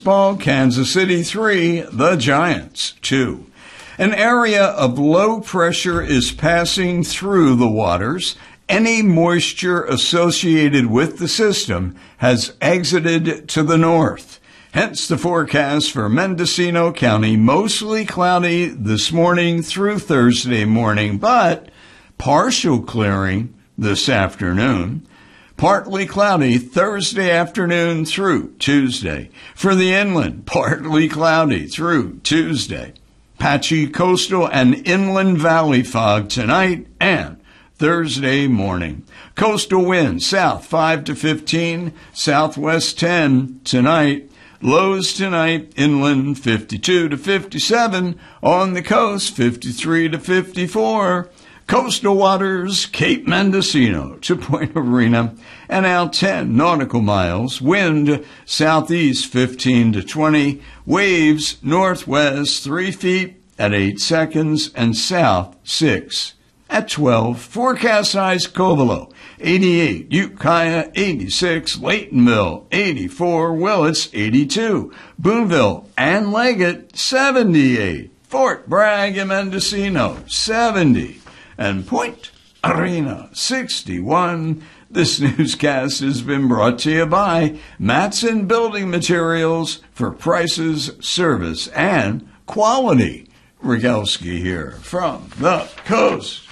Ball, Kansas City 3, the Giants 2. An area of low pressure is passing through the waters. Any moisture associated with the system has exited to the north. Hence the forecast for Mendocino County, mostly cloudy this morning through Thursday morning, but partial clearing this afternoon. Partly cloudy Thursday afternoon through Tuesday. For the inland, partly cloudy through Tuesday. Patchy coastal and inland valley fog tonight and Thursday morning. Coastal winds south 5 to 15, southwest 10 tonight. Lows tonight, inland 52 to 57, on the coast 53 to 54. Coastal waters, Cape Mendocino to Point Arena, and out 10 nautical miles. Wind southeast 15 to 20. Waves northwest 3 feet at 8 seconds and south 6 at 12. Forecast size Covelo 88, Ukiah 86, Laytonville 84, Willits 82, Boonville and Leggett 78, Fort Bragg and Mendocino 70. And Point Arena 61. This newscast has been brought to you by Matson Building Materials for prices, service, and quality. Rogalski here from the coast.